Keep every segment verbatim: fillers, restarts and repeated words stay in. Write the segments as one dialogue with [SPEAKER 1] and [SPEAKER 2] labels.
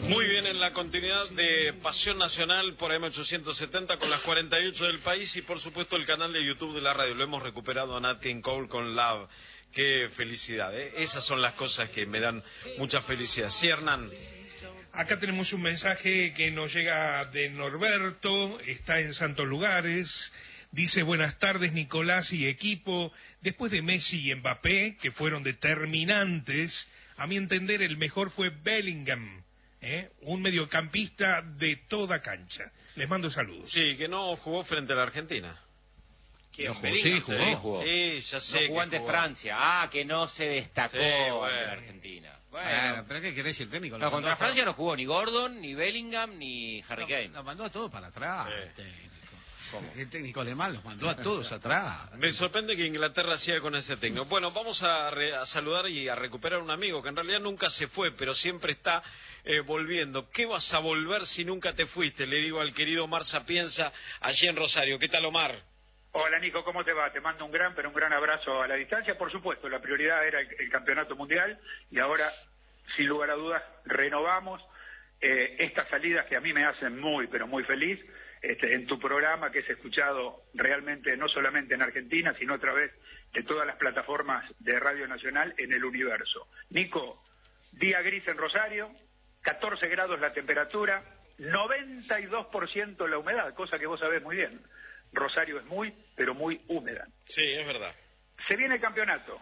[SPEAKER 1] Muy bien, en la continuidad de Pasión Nacional por M ochocientos setenta con las cuarenta y ocho del país y por supuesto el canal de YouTube de la radio. Lo hemos recuperado a Nat King Cole con Love. Qué felicidad, ¿eh? Esas son las cosas que me dan mucha felicidad. Sí, Hernán.
[SPEAKER 2] Acá tenemos un mensaje que nos llega de Norberto, está en Santos Lugares. Dice, buenas tardes Nicolás y equipo. Después de Messi y Mbappé, que fueron determinantes, a mi entender el mejor fue Bellingham. ¿Eh? Un mediocampista de toda cancha. Les mando saludos.
[SPEAKER 1] Sí, que no jugó frente a la Argentina.
[SPEAKER 3] ¿Quién?
[SPEAKER 4] No jugó, sí, jugó.
[SPEAKER 3] Sí, jugó.
[SPEAKER 1] Sí, ya sé.
[SPEAKER 3] No jugó
[SPEAKER 1] que
[SPEAKER 3] ante
[SPEAKER 1] jugó.
[SPEAKER 3] Francia. Ah, que no se destacó
[SPEAKER 1] Sí, bueno.
[SPEAKER 3] ante la Argentina. Bueno,
[SPEAKER 4] Bueno, pero ¿qué querés? El técnico lo
[SPEAKER 3] no,
[SPEAKER 4] mandó
[SPEAKER 3] contra
[SPEAKER 4] a todo-
[SPEAKER 3] Francia no jugó ni Gordon, ni Bellingham, ni Harry
[SPEAKER 4] lo-
[SPEAKER 3] Kane.
[SPEAKER 4] Lo mandó a todos para atrás,
[SPEAKER 1] Sí.
[SPEAKER 4] el técnico. El técnico alemán los mandó a todos atrás.
[SPEAKER 1] Me sorprende que Inglaterra siga con ese técnico. Bueno, vamos a, re- a saludar y a recuperar a un amigo que en realidad nunca se fue, pero siempre está eh, volviendo. ¿Qué vas a volver si nunca te fuiste? Le digo al querido Omar Sapienza, allí en Rosario. ¿Qué tal, Omar?
[SPEAKER 5] Hola Nico, ¿cómo te va? Te mando un gran, pero un gran abrazo a la distancia. Por supuesto, la prioridad era el, el campeonato mundial y ahora, sin lugar a dudas, renovamos eh, estas salidas que a mí me hacen muy, pero muy feliz. Este, en tu programa que es escuchado realmente no solamente en Argentina, sino a través de todas las plataformas de Radio Nacional en el universo. Nico, día gris en Rosario, catorce grados la temperatura, noventa y dos por ciento la humedad, cosa que vos sabés muy bien. Rosario es muy, pero muy húmeda.
[SPEAKER 1] Sí, es verdad.
[SPEAKER 5] Se viene el campeonato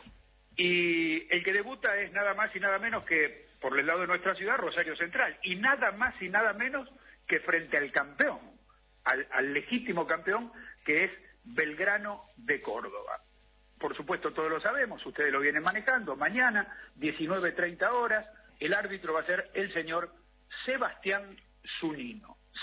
[SPEAKER 5] y el que debuta es nada más y nada menos que, por el lado de nuestra ciudad, Rosario Central, y nada más y nada menos que frente al campeón, al, al legítimo campeón, que es Belgrano de Córdoba. Por supuesto, todos lo sabemos, ustedes lo vienen manejando. Mañana, diecinueve treinta horas, el árbitro va a ser el señor Sebastián Zunino.